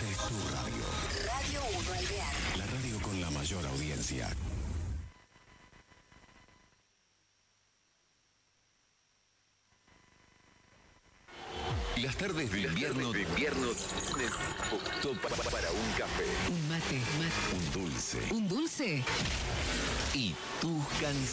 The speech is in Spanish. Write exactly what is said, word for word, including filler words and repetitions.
Esta es tu radio. Radio uno Alvear. La radio con la mayor audiencia. Las tardes de invierno, de invierno tienen justo para, para un café, un mate, mate, un dulce un dulce y tus canciones.